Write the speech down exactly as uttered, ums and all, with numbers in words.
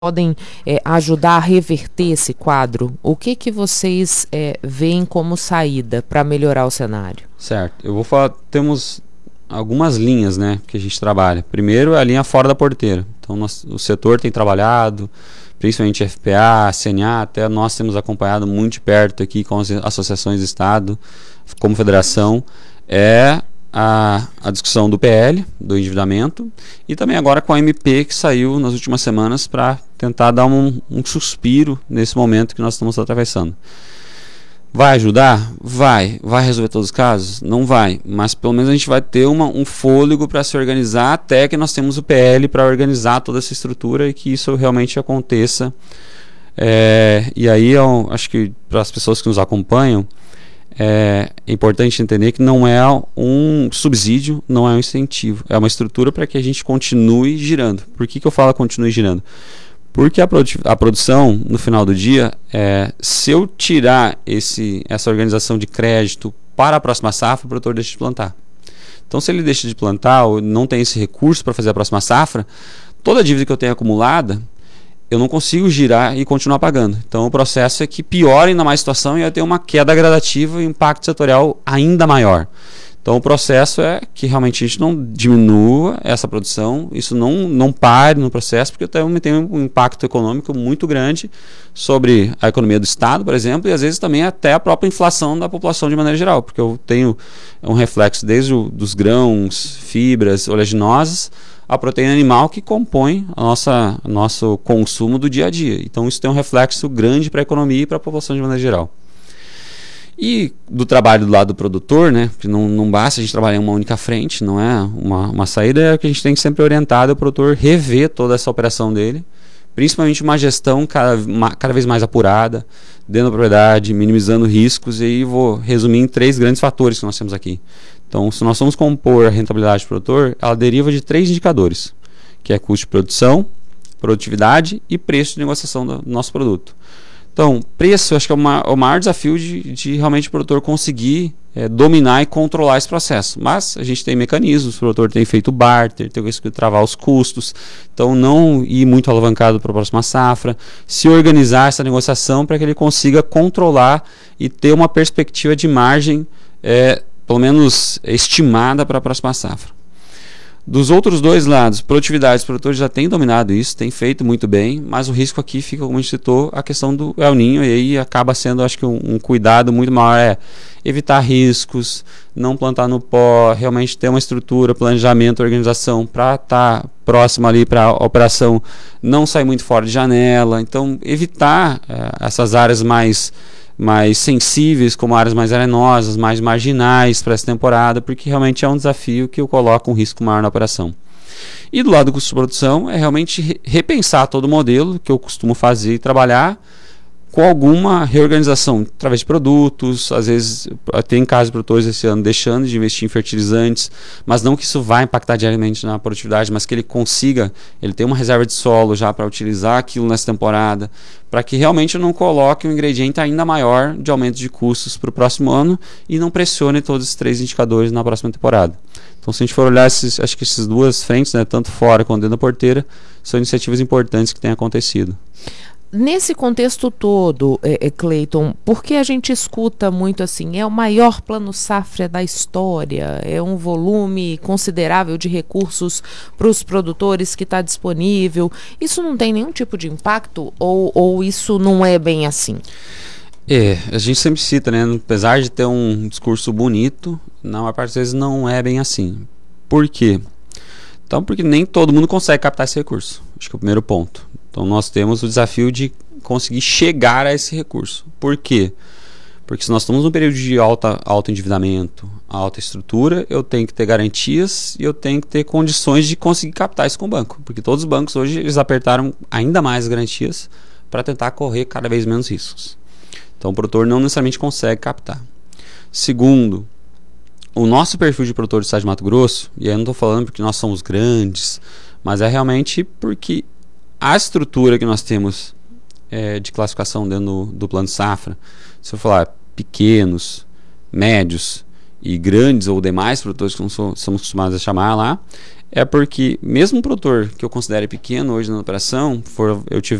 podem é, ajudar a reverter esse quadro? O que que vocês é, veem como saída para melhorar o cenário? Certo, eu vou falar, temos algumas linhas, né, que a gente trabalha. Primeiro é a linha fora da porteira. Então nós, o setor tem trabalhado, principalmente F P A, C N A, até nós temos acompanhado muito de perto aqui com as associações de Estado, como federação, é a, a discussão do P L, do endividamento, e também agora com a M P que saiu nas últimas semanas para tentar dar um, um suspiro nesse momento que nós estamos atravessando. Vai ajudar? Vai. Vai resolver todos os casos? Não vai. Mas pelo menos a gente vai ter uma, um fôlego para se organizar até que nós temos o P L para organizar toda essa estrutura e que isso realmente aconteça. É, e aí eu acho que para as pessoas que nos acompanham, é importante entender que não é um subsídio, não é um incentivo. É uma estrutura para que a gente continue girando. Por que que eu falo continue girando? Porque a, produ a produção, no final do dia, é, se eu tirar esse, essa organização de crédito para a próxima safra, o produtor deixa de plantar. Então, se ele deixa de plantar ou não tem esse recurso para fazer a próxima safra, toda a dívida que eu tenho acumulada, eu não consigo girar e continuar pagando. Então, o processo é que piora ainda mais a situação e vai ter uma queda gradativa e um impacto setorial ainda maior. Então, o processo é que realmente a gente não diminua essa produção, isso não, não pare no processo, porque também tem um impacto econômico muito grande sobre a economia do Estado, por exemplo, e às vezes também até a própria inflação da população de maneira geral, porque eu tenho um reflexo desde o, dos grãos, fibras, oleaginosas, a proteína animal que compõe a nossa, nosso consumo do dia a dia. Então, isso tem um reflexo grande para a economia e para a população de maneira geral. E do trabalho do lado do produtor, né, que não, não basta a gente trabalhar em uma única frente, não é uma, uma saída, é que a gente tem que sempre orientar o produtor rever toda essa operação dele, principalmente uma gestão cada, cada vez mais apurada, dentro da propriedade, minimizando riscos, e aí vou resumir em três grandes fatores que nós temos aqui. Então, se nós vamos compor a rentabilidade do produtor, ela deriva de três indicadores, que é custo de produção, produtividade e preço de negociação do nosso produto. Então, preço, eu acho que é o maior, o maior desafio de, de realmente o produtor conseguir é, dominar e controlar esse processo. Mas a gente tem mecanismos, o produtor tem feito barter, tem conseguido travar os custos, então não ir muito alavancado para a próxima safra, se organizar essa negociação para que ele consiga controlar e ter uma perspectiva de margem, é, pelo menos estimada para a próxima safra. Dos outros dois lados, produtividade, os produtores já têm dominado isso, têm feito muito bem, mas o risco aqui fica, como a gente citou, a questão do El Niño, e aí acaba sendo, acho que um, um cuidado muito maior é evitar riscos, não plantar no pó, realmente ter uma estrutura, planejamento, organização para estar tá próximo ali para a operação, não sair muito fora de janela, então evitar é, essas áreas mais mais sensíveis, como áreas mais arenosas, mais marginais para essa temporada, porque realmente é um desafio que eu coloco um risco maior na operação. E do lado do custo de produção é realmente repensar todo o modelo que eu costumo fazer e trabalhar com alguma reorganização através de produtos, às vezes tem casos de produtores esse ano deixando de investir em fertilizantes, mas não que isso vá impactar diariamente na produtividade, mas que ele consiga, ele tem uma reserva de solo já para utilizar aquilo nessa temporada, para que realmente não coloque um ingrediente ainda maior de aumento de custos para o próximo ano e não pressione todos esses três indicadores na próxima temporada. Então, se a gente for olhar, esses, acho que essas duas frentes, né, tanto fora quanto dentro da porteira, são iniciativas importantes que têm acontecido. Nesse contexto todo, é, é, Cleiton, por que a gente escuta muito assim, é o maior plano safra da história, é um volume considerável de recursos para os produtores que está disponível, isso não tem nenhum tipo de impacto ou, ou isso não é bem assim? É, a gente sempre cita, né, apesar de ter um discurso bonito, na maior parte das vezes não é bem assim. Por quê? Então, porque nem todo mundo consegue captar esse recurso, acho que é o primeiro ponto. Então, nós temos o desafio de conseguir chegar a esse recurso. Por quê? Porque se nós estamos num período de alta, alto endividamento, alta estrutura, eu tenho que ter garantias e eu tenho que ter condições de conseguir captar isso com o banco. Porque todos os bancos hoje eles apertaram ainda mais as garantias para tentar correr cada vez menos riscos. Então, o produtor não necessariamente consegue captar. Segundo, o nosso perfil de produtor do estado de Mato Grosso, e aí eu não estou falando porque nós somos grandes, mas é realmente porque a estrutura que nós temos é, de classificação dentro do, do plano safra, se eu falar pequenos, médios e grandes ou demais produtores que não somos acostumados a chamar lá, É porque mesmo um produtor que eu considere pequeno hoje na operação, for eu tiver